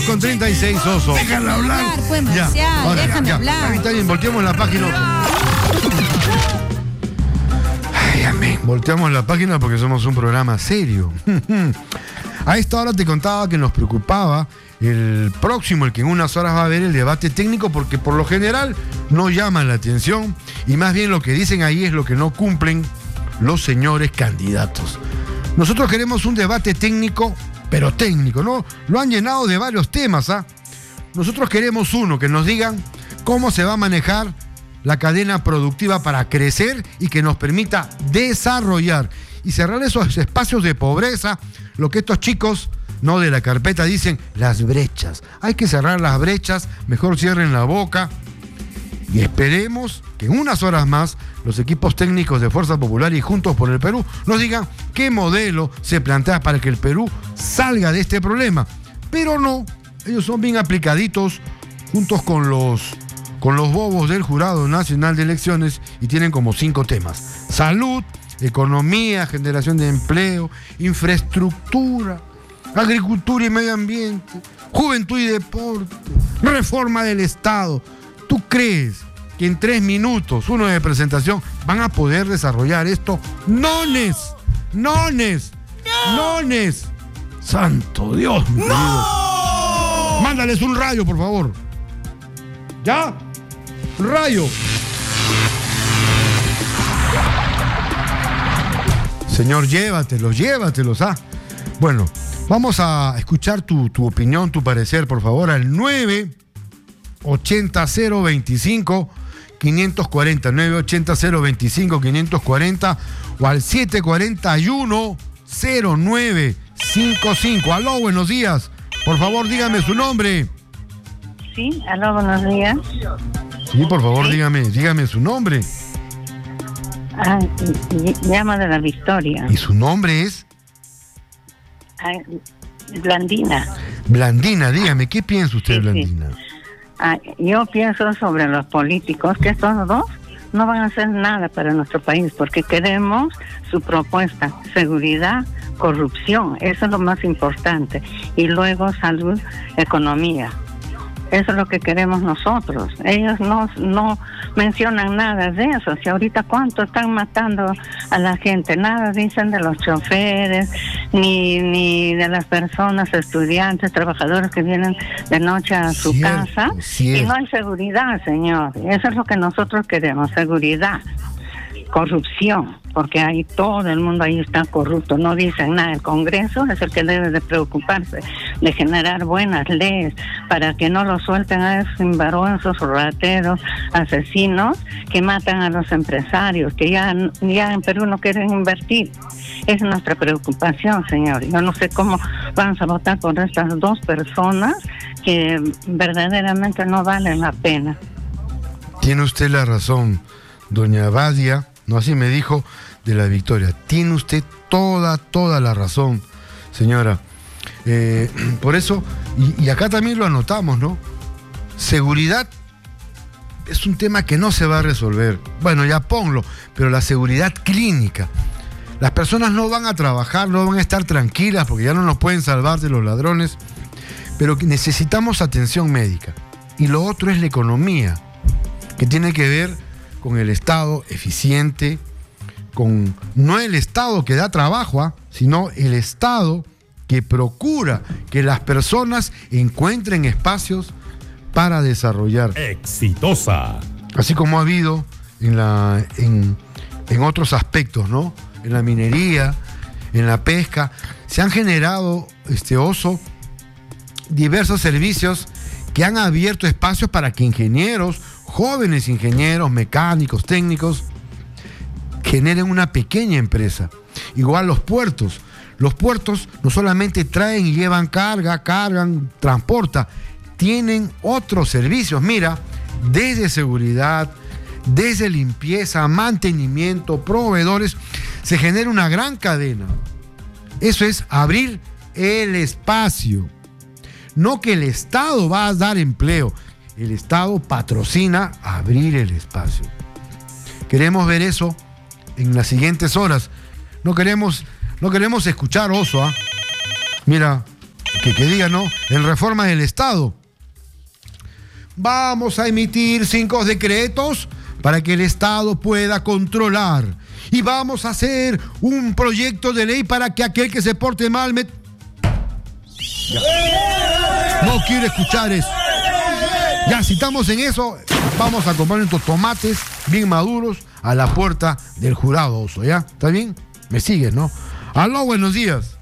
10:36, Oso. Déjalo hablar. Pues, Marcial, déjame hablar. Está bien, volteamos la página. Ay, amén. Volteamos la página porque somos un programa serio. A esta hora te contaba que nos preocupaba el que en unas horas va a haber el debate técnico, porque por lo general no llaman la atención y más bien lo que dicen ahí es lo que no cumplen los señores candidatos. Nosotros queremos un debate técnico, pero técnico, ¿no? Lo han llenado de varios temas, ¿ah? Nosotros queremos uno, que nos digan cómo se va a manejar la cadena productiva para crecer y que nos permita desarrollar y cerrar esos espacios de pobreza, lo que estos chicos no de la carpeta dicen, las brechas. Hay que cerrar las brechas, mejor cierren la boca y esperemos que en unas horas más los equipos técnicos de Fuerza Popular y Juntos por el Perú nos digan qué modelo se plantea para que el Perú salga de este problema. Pero no, ellos son bien aplicaditos juntos con los bobos del Jurado Nacional de Elecciones y tienen como 5 temas: salud, economía, generación de empleo, infraestructura, agricultura y medio ambiente, juventud y deporte, reforma del Estado. ¿Tú crees que en 3 minutos, uno de presentación, van a poder desarrollar esto? ¡Nones! ¡Nones! ¡Nones! ¡Santo Dios, mi querido! Mándales un rayo, por favor. ¿Ya? Un rayo. Señor, llévatelos, ¿ah? Bueno, vamos a escuchar tu opinión, tu parecer, por favor, al 980-025-540, 980-025-540 o al 741-0955. Aló, buenos días. Por favor, dígame su nombre. Sí, aló, buenos días. Sí, por favor, ¿Sí? dígame su nombre. Llama de la Victoria. ¿Y su nombre es? Blandina. Blandina, dígame, ¿qué piensa usted, Sí, Blandina? Yo pienso sobre los políticos, que estos dos no van a hacer nada para nuestro país, porque queremos su propuesta: seguridad, corrupción, eso es lo más importante, y luego salud, economía. Eso es lo que queremos nosotros. Ellos no mencionan nada de eso. Si ahorita cuánto están matando a la gente, nada dicen de los choferes, ni de las personas, estudiantes, trabajadores que vienen de noche a su casa. Y no hay seguridad, señor. Eso es lo que nosotros queremos: seguridad, corrupción, porque ahí todo el mundo ahí está corrupto, no dicen nada. El Congreso es el que debe de preocuparse de generar buenas leyes para que no lo suelten a esos sinvergüenzos, rateros, asesinos que matan a los empresarios, que ya en Perú no quieren invertir. Es nuestra preocupación, señor. Yo no sé cómo vamos a votar por estas dos personas que verdaderamente no valen la pena. Tiene usted la razón, doña Badia, no así me dijo, de la Victoria. Tiene usted toda la razón, señora. Por eso, y acá también lo anotamos, ¿no? Seguridad es un tema que no se va a resolver. Bueno, ya ponlo, pero la seguridad clínica. Las personas no van a trabajar, no van a estar tranquilas porque ya no nos pueden salvar de los ladrones, pero necesitamos atención médica. Y lo otro es la economía, que tiene que ver con el Estado eficiente, con no el Estado que da trabajo, sino el Estado que procura que las personas encuentren espacios para desarrollar. Exitosa. Así como ha habido en otros aspectos, ¿no? En la minería, en la pesca, se han generado, Oso, diversos servicios que han abierto espacios para que ingenieros, jóvenes ingenieros, mecánicos, técnicos, generen una pequeña empresa. Igual los puertos. Los puertos no solamente traen y llevan cargan, transportan, tienen otros servicios. Mira, desde seguridad, desde limpieza, mantenimiento, proveedores, se genera una gran cadena. Eso es abrir el espacio. No que el Estado va a dar empleo. El Estado patrocina abrir el espacio. Queremos ver eso en las siguientes horas. No queremos escuchar, Oso, ¿ah? Mira, que diga, ¿no? En reforma del Estado. Vamos a emitir 5 decretos para que el Estado pueda controlar. Y vamos a hacer un proyecto de ley para que aquel que se porte mal Ya. No quiero escuchar eso. Ya, si estamos en eso, vamos a comprar estos tomates bien maduros a la puerta del jurado, Oso, ¿ya? ¿Está bien? Me sigues, ¿no? Aló, buenos días.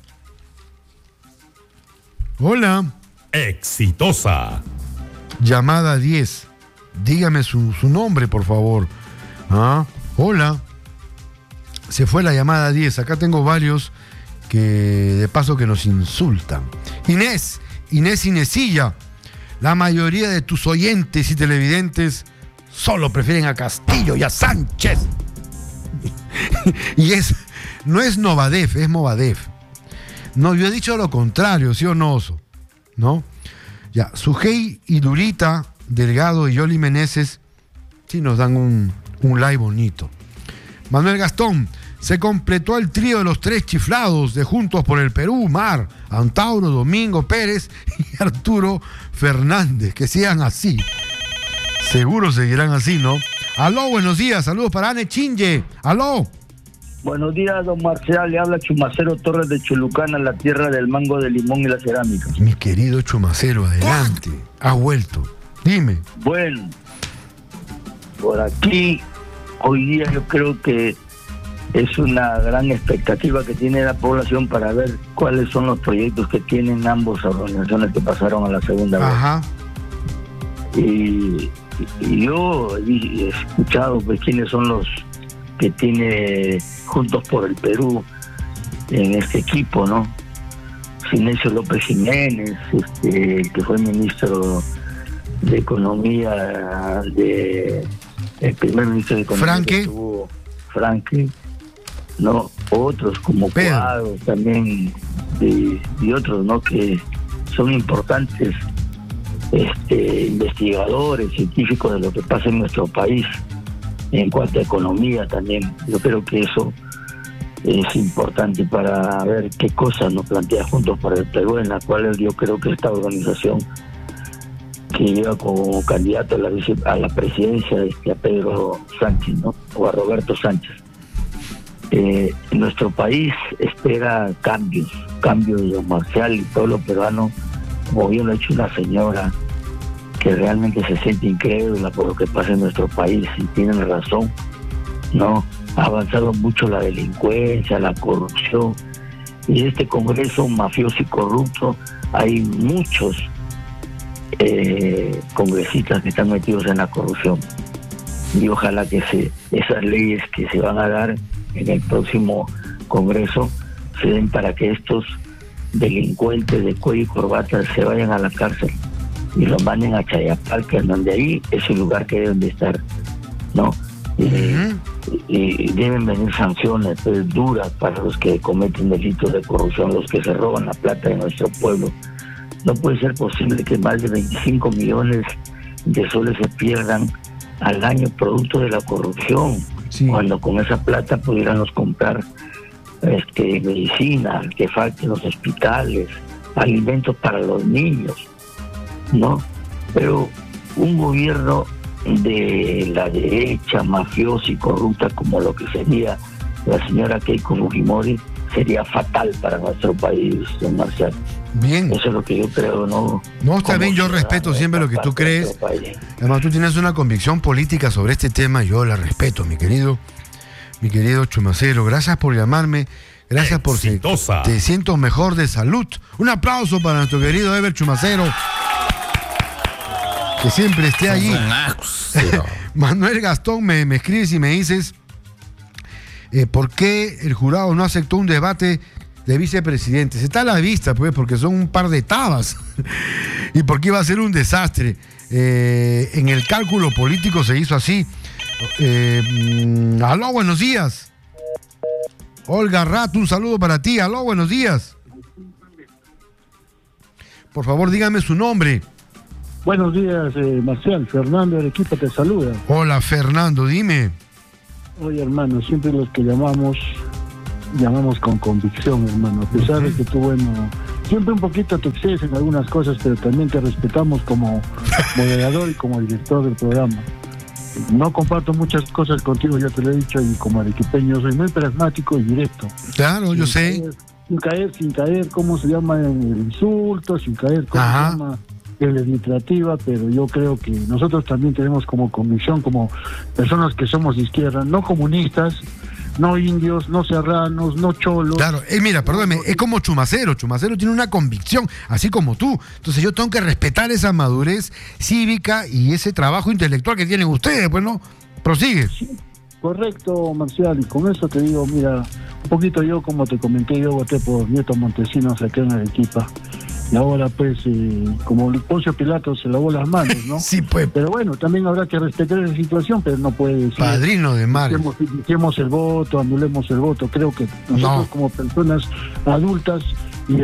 Hola. Exitosa. Llamada 10. Dígame su nombre, por favor. Hola. Se fue la llamada 10. Acá tengo varios que de paso que nos insultan. Inesilla. La mayoría de tus oyentes y televidentes solo prefieren a Castillo y a Sánchez. Y no es Novadef, es Movadef. No, yo he dicho lo contrario, ¿sí o no, Oso? ¿No? Ya, Sujei y Durita, Delgado y Yoli Meneses, sí nos dan un like bonito. Manuel Gastón, se completó el trío de los 3 chiflados de Juntos por el Perú, Mar, Antauro, Domingo Pérez y Arturo Fernández. Que sigan así. Seguro seguirán así, ¿no? Aló, buenos días, saludos para Ane Chinye. Aló. Buenos días, don Marcial, le habla Chumacero Torres de Chulucana, la tierra del mango, del limón y la cerámica. Mi querido Chumacero, adelante. Ha vuelto. Dime. Bueno, por aquí, hoy día yo creo que es una gran expectativa que tiene la población para ver cuáles son los proyectos que tienen ambas organizaciones que pasaron a la segunda vez. Ajá. Y yo he escuchado pues quiénes son los que tiene Juntos por el Perú en este equipo, ¿no? Sinesio López Jiménez, que fue ministro de Economía, el primer ministro de Economía que tuvo Franque, ¿no? Otros como Cuadro también, y otros, ¿no? Que son importantes investigadores, científicos de lo que pasa en nuestro país en cuanto a economía también. Yo creo que eso es importante para ver qué cosas nos plantea Juntos por el Perú, en la cual yo creo que esta organización que lleva como candidato a la presidencia a Pedro Sánchez, ¿no? O a Roberto Sánchez. Nuestro país espera cambios de Marcial y todo lo peruano, como bien lo ha hecho una señora que realmente se siente incrédula por lo que pasa en nuestro país, y tienen razón, ¿no? Ha avanzado mucho la delincuencia, la corrupción, y en este Congreso mafioso y corrupto hay muchos congresistas que están metidos en la corrupción, y ojalá que esas leyes que se van a dar en el próximo Congreso se den para que estos delincuentes de cuello y corbata se vayan a la cárcel y los manden a Chayapalca, donde ahí es el lugar que deben de estar, ¿no? Y deben venir sanciones pues, duras para los que cometen delitos de corrupción, los que se roban la plata de nuestro pueblo. No puede ser posible que más de 25 millones de soles se pierdan al año producto de la corrupción, cuando con esa plata pudiéramos comprar medicina, que falten los hospitales, alimentos para los niños, ¿no? Pero un gobierno de la derecha, mafiosa y corrupta como lo que sería la señora Keiko Fujimori sería fatal para nuestro país, don Marcial. Bien. Eso es lo que yo creo, ¿no? No, está bien, yo respeto siempre lo que tú crees. Además, tú tienes una convicción política sobre este tema, yo la respeto, mi querido Chumacero. Gracias por llamarme, gracias por te siento mejor de salud. Un aplauso para nuestro querido Ever Chumacero, que siempre esté allí. Manuel Gastón, me escribes y me dices ¿por qué el jurado no aceptó un debate de vicepresidentes? Está a la vista, pues, porque son un par de tabas. Y porque iba a ser un desastre. En el cálculo político se hizo así. Aló, buenos días. Olga Rato, un saludo para ti. Aló, buenos días. Por favor, dígame su nombre. Buenos días, Marcial. Fernando del equipo te saluda. Hola, Fernando, dime. Oye, hermano, siempre los que llamamos con convicción, hermano. A pesar de que tú, bueno, siempre un poquito te excedes en algunas cosas, pero también te respetamos como moderador y como director del programa. No comparto muchas cosas contigo, ya te lo he dicho, y como arequipeño soy muy pragmático y directo. Claro, yo sé. Sin caer, ¿cómo se llama en el insulto? Sin caer, ¿cómo se llama en la administrativa? Pero yo creo que nosotros también tenemos como convicción, como personas que somos de izquierda, no comunistas, no indios, no serranos, no cholos. Claro, mira, perdóname, es como Chumacero. Chumacero tiene una convicción, así como tú. Entonces yo tengo que respetar esa madurez cívica y ese trabajo intelectual que tienen ustedes, pues, ¿no? Prosigue. Sí, correcto, Marcial, y con eso te digo, mira, un poquito yo, como te comenté, yo voté por Nieto Montesinos acá en Arequipa. Y ahora, pues, como Poncio Pilato se lavó las manos, ¿no? Sí, pues. Pero bueno, también habrá que respetar esa situación, pero no puede decir... Padrino de mares. Dejemos el voto, anulemos el voto. Creo que nosotros como personas adultas y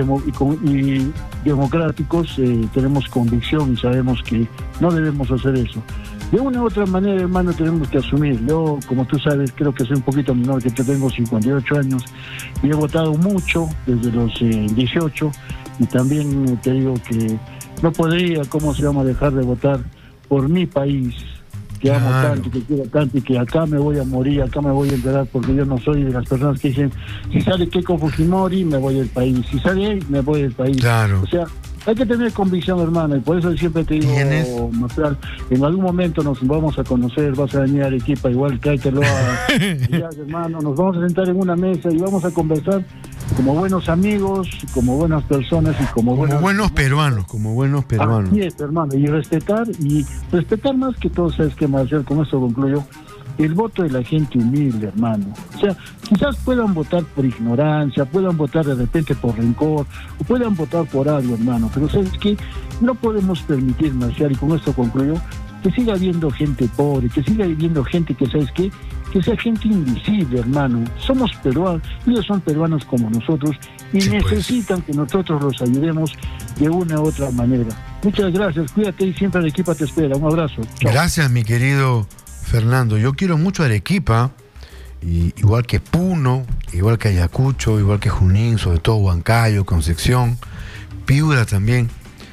democráticos tenemos convicción y sabemos que no debemos hacer eso. De una u otra manera, hermano, tenemos que asumir. Yo, como tú sabes, creo que soy un poquito menor que te, tengo 58 años y he votado mucho desde los 18, y también te digo que no podría, dejar de votar por mi país, que amo tanto, que quiero tanto, y que acá me voy a morir, acá me voy a enterar, porque yo no soy de las personas que dicen, si sale Keiko Fujimori, me voy del país, si sale él, me voy del país. Claro. O sea, hay que tener convicción, hermano, y por eso siempre te digo, Marcial, en algún momento nos vamos a conocer, vas a venir a Arequipa, igual tráetelo allá, hermano, nos vamos a sentar en una mesa y vamos a conversar como buenos amigos, como buenas personas y como buenos peruanos, como buenos peruanos. Así es, hermano, y respetar más que todo, ¿sabes qué, Marcial? Con eso concluyo. El voto de la gente humilde, hermano. O sea, quizás puedan votar por ignorancia, puedan votar de repente por rencor, o puedan votar por algo, hermano. Pero ¿sabes qué? No podemos permitir, Marcial, y con esto concluyo, que siga habiendo gente pobre, que siga habiendo gente que, ¿sabes qué? Que sea gente invisible, hermano. Somos peruanos, ellos son peruanos como nosotros, y sí, necesitan que nosotros los ayudemos de una u otra manera. Muchas gracias, cuídate y siempre Arequipa te espera. Un abrazo. Chao. Gracias, mi querido Fernando. Yo quiero mucho a Arequipa, igual que Puno, igual que Ayacucho, igual que Junín, sobre todo Huancayo, Concepción, Piura también.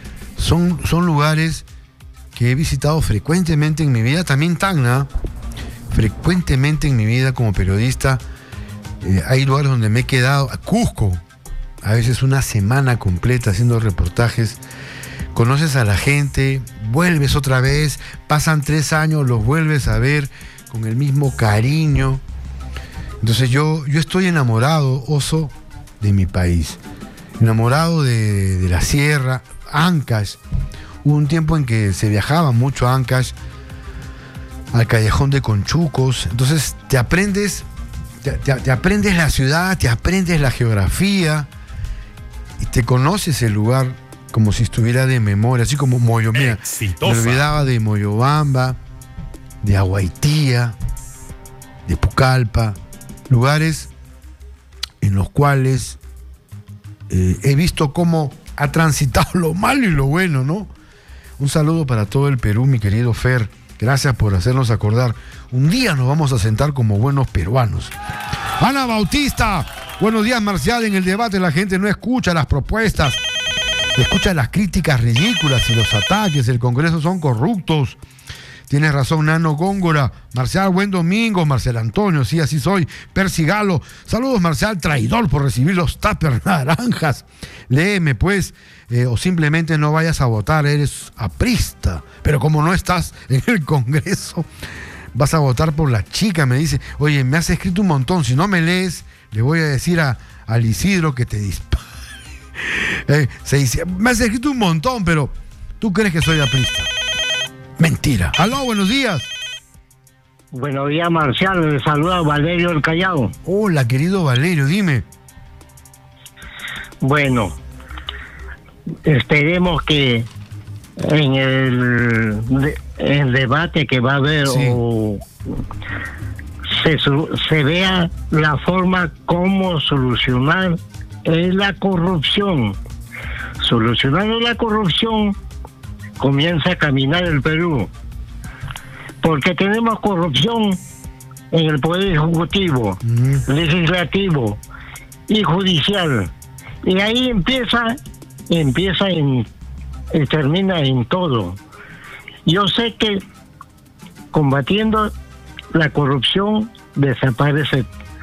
Son lugares que he visitado frecuentemente en mi vida, también Tacna, frecuentemente en mi vida como periodista. Hay lugares donde me he quedado, Cusco, a veces una semana completa haciendo reportajes. Conoces a la gente, vuelves otra vez, pasan 3 años, los vuelves a ver con el mismo cariño. Entonces yo estoy enamorado, Oso, de mi país, enamorado de la sierra, Ancash. Hubo un tiempo en que se viajaba mucho a Ancash, al callejón de Conchucos. Entonces te aprendes la ciudad, te aprendes la geografía y te conoces el lugar como si estuviera de memoria, así como Moyo. Mira, me olvidaba de Moyobamba, de Aguaitía, de Pucallpa, lugares en los cuales he visto cómo ha transitado lo malo y lo bueno, ¿no? Un saludo para todo el Perú, mi querido Fer. Gracias por hacernos acordar. Un día nos vamos a sentar como buenos peruanos. Ana Bautista, buenos días, Marcial. En el debate la gente no escucha las propuestas, escucha las críticas ridículas y los ataques. El Congreso son corruptos. Tienes razón, Nano Góngora. Marcial, buen domingo. Marcial Antonio, sí, así soy. Persigalo. Saludos, Marcial, traidor por recibir los tuppers naranjas. Léeme, pues, o simplemente no vayas a votar, eres aprista. Pero como no estás en el Congreso, vas a votar por la chica, me dice. Oye, me has escrito un montón. Si no me lees, le voy a decir al Isidro que te dispare. Se dice, me has escrito un montón, pero tú crees que soy aprista. Mentira. Aló, buenos días. Buenos días, Marcial. Le saluda Valerio del Callao. Hola, querido Valerio, dime. Bueno, esperemos que en el debate que va a haber, sí, se vea la forma cómo solucionar la corrupción. Solucionando la corrupción comienza a caminar el Perú, porque tenemos corrupción en el poder ejecutivo, legislativo y judicial, y ahí empieza empieza y termina en todo. Yo sé que combatiendo la corrupción desaparece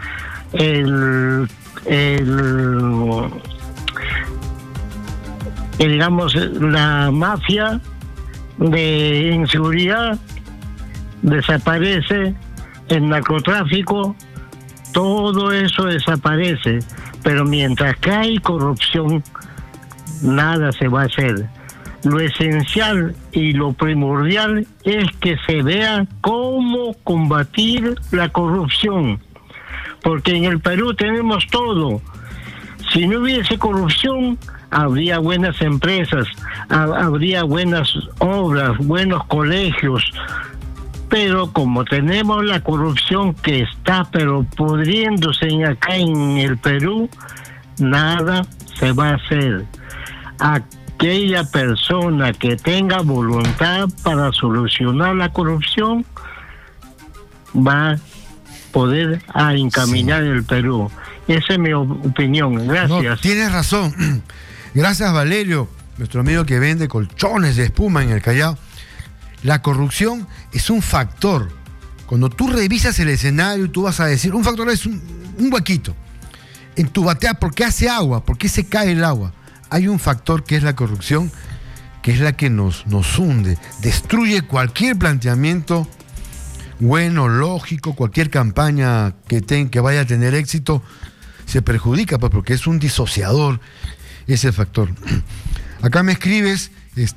digamos, la mafia de inseguridad desaparece, el narcotráfico, todo eso desaparece, pero mientras que hay corrupción, nada se va a hacer. Lo esencial y lo primordial es que se vea cómo combatir la corrupción, porque en el Perú tenemos todo. Si no hubiese corrupción, habría buenas empresas, habría buenas obras, buenos colegios, pero como tenemos la corrupción que está pero pudriéndose acá en el Perú, nada se va a hacer. Aquella persona que tenga voluntad para solucionar la corrupción va a poder encaminar el Perú. Esa es mi opinión. Gracias. No, tienes razón. Gracias, Valerio, nuestro amigo que vende colchones de espuma en el Callao. La corrupción es un factor. Cuando tú revisas el escenario, tú vas a decir, un factor es un huequito. En tu batea, ¿por qué hace agua? ¿Por qué se cae el agua? Hay un factor que es la corrupción, que es la que nos hunde, destruye cualquier planteamiento bueno, lógico, cualquier campaña que vaya a tener éxito, se perjudica, pues, porque es un disociador ese factor. Acá me escribes,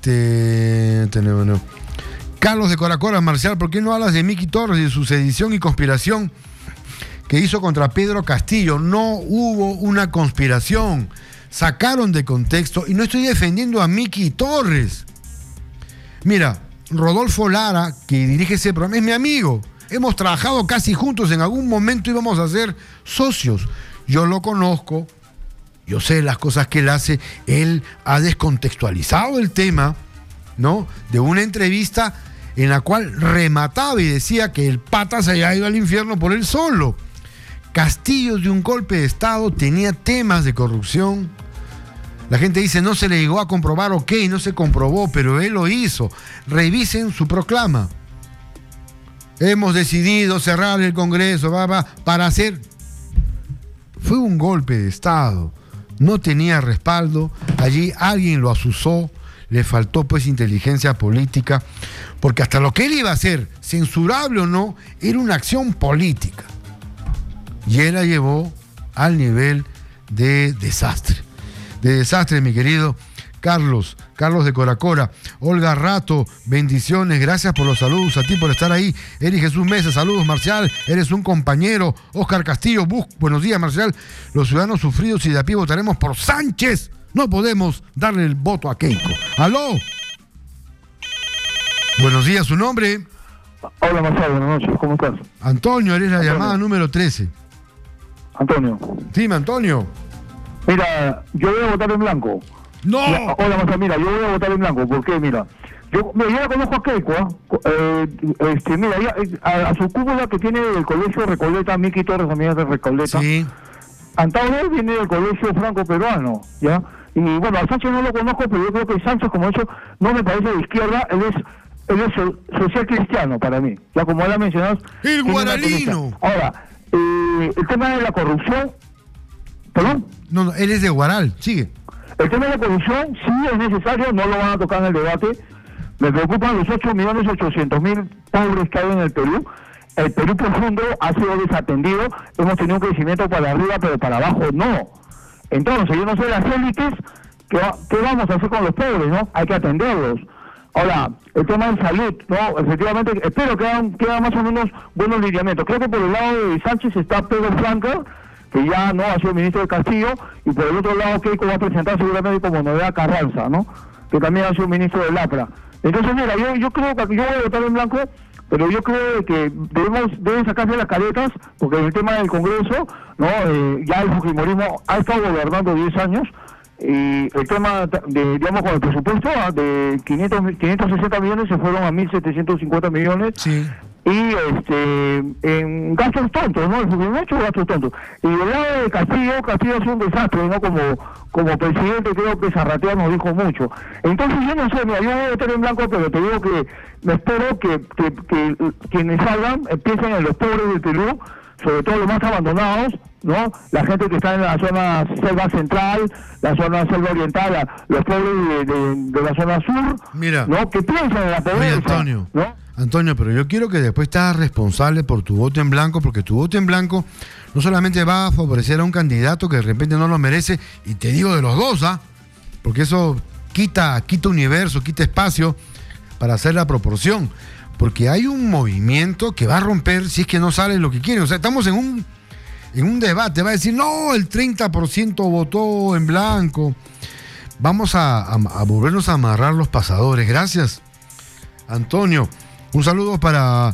Carlos de Coracora, Marcial, ¿por qué no hablas de Miki Torres y de su sedición y conspiración que hizo contra Pedro Castillo? No hubo una conspiración, sacaron de contexto, y no estoy defendiendo a Miki Torres. Mira, Rodolfo Lara, que dirige ese programa, es mi amigo. Hemos trabajado casi juntos, en algún momento íbamos a ser socios. Yo lo conozco, yo sé las cosas que él hace. Él ha descontextualizado el tema, ¿no?, de una entrevista en la cual remataba y decía que el pata se había ido al infierno por él solo. Castillo, de un golpe de Estado, tenía temas de corrupción. La gente dice, no se le llegó a comprobar, ok, no se comprobó, pero él lo hizo. Revisen su proclama. Hemos decidido cerrar el Congreso, para hacer... Fue un golpe de Estado. No tenía respaldo. Allí alguien lo asusó. Le faltó, pues, inteligencia política. Porque hasta lo que él iba a hacer, censurable o no, era una acción política. Y él la llevó al nivel de desastre. De desastre, mi querido Carlos de Coracora. Olga Rato, bendiciones, gracias por los saludos, a ti por estar ahí. Eri Jesús Mesa, saludos, Marcial, eres un compañero. Oscar Castillo, buenos días, Marcial. Los ciudadanos sufridos y de a pie votaremos por Sánchez. No podemos darle el voto a Keiko. ¡Aló! Buenos días, ¿su nombre? Hola, Marcial, buenas noches, ¿cómo estás? Antonio, eres la llamada número 13. Antonio. Dime, Antonio. Mira, yo voy a votar en blanco. ¡No! Hola, Marcial, mira, yo voy a votar en blanco. ¿Por qué? Mira, yo la conozco a Keiko, mira, a su cúpula que tiene el colegio Recoleta, Miki Torres, amiga de Recoleta. Sí. Antonio viene del colegio franco-peruano, ¿ya? Y bueno, a Sánchez no lo conozco, pero yo creo que Sánchez, como eso, no me parece de izquierda, él es social cristiano para mí. Ya como él ha mencionado... ¡El guaralino! Ahora, el tema de la corrupción... ¿Perdón? No, él es de Guaral, sigue. El tema de la corrupción sí es necesario, no lo van a tocar en el debate. Me preocupan los 8.800.000 pobres que hay en el Perú. El Perú profundo ha sido desatendido, hemos tenido un crecimiento para arriba, pero para abajo no. Entonces, yo no sé las élites, ¿qué vamos a hacer con los pobres, no? Hay que atenderlos. Ahora, el tema de salud, ¿no? Efectivamente, espero que hagan más o menos buenos lineamientos. Creo que por el lado de Sánchez está Pedro Franca, que ya no ha sido ministro de Castillo, y por el otro lado Keiko va a presentar seguramente como novedad Carranza, ¿no? Que también ha sido ministro del APRA. Entonces, mira, yo creo que yo voy a votar en blanco, pero yo creo que deben sacarse las caretas, porque en el tema del Congreso, ¿no? Ya el fujimorismo ha estado gobernando 10 años, y el tema digamos, con el presupuesto de 560 millones se fueron a 1.750 millones. Sí. y en gastos tontos, ¿no? Muchos gastos tontos. Y del lado de Castillo es un desastre, ¿no? Como presidente creo que Zarratea nos dijo mucho. Entonces yo no sé, mira, yo voy a votar en blanco, pero te digo que me espero que quienes salgan piensen en los pobres del Perú, sobre todo los más abandonados, ¿no? La gente que está en la zona selva central, la zona selva oriental, los pobres de la zona sur, mira, ¿no? Que piensan en la pobreza, Antonio, ¿no? Antonio, pero yo quiero que después te hagas responsable por tu voto en blanco, porque tu voto en blanco no solamente va a favorecer a un candidato que de repente no lo merece, y te digo de los dos, porque eso quita universo, quita espacio para hacer la proporción, porque hay un movimiento que va a romper si es que no sale lo que quieren. O sea, estamos en un debate, va a decir, no, el 30% votó en blanco. Vamos a volvernos a amarrar los pasadores. Gracias, Antonio. Un saludo para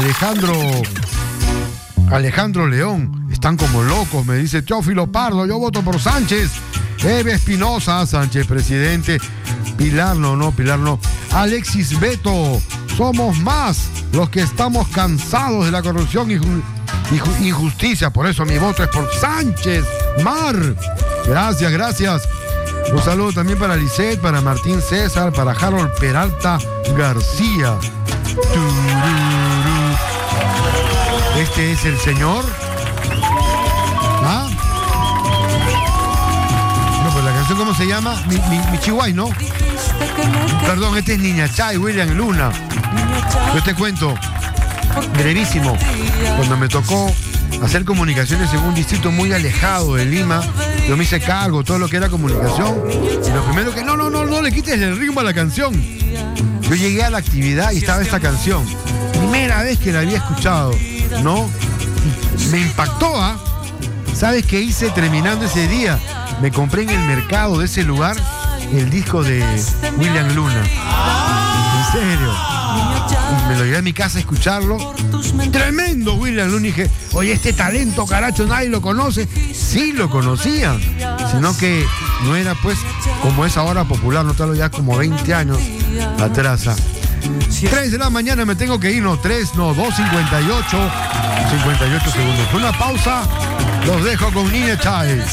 Alejandro León. Están como locos, me dice Teófilo Pardo. Yo voto por Sánchez. Eve Espinosa, Sánchez presidente. Pilar no. Alexis Beto. Somos más los que estamos cansados de la corrupción y injusticia. Por eso mi voto es por Sánchez Mar. Gracias. Un saludo también para Lisette, para Martín César, para Harold Peralta García. Este es el señor. No, pues la canción, ¿cómo se llama? Mi Chihuay, ¿no? Perdón, este es Niña Chay, William Luna. Yo te cuento, brevísimo, cuando me tocó hacer comunicaciones en un distrito muy alejado de Lima, yo me hice cargo todo lo que era comunicación, y lo primero que, no le quites el ritmo a la canción. Yo llegué a la actividad y estaba esta canción, primera vez que la había escuchado, ¿no? Me impactó, ¿Sabes qué hice terminando ese día? Me compré en el mercado de ese lugar el disco de William Luna. En serio. Y me lo llevé a mi casa a escucharlo. Tremendo William Luna. Y dije, oye, este talento, caracho, nadie lo conoce. Sí lo conocían, sino que no era pues como es ahora popular, no te lo ya como 20 años atrás. 3 de la mañana me tengo que ir, 2:58 segundos. Una pausa, los dejo con Niña Chávez.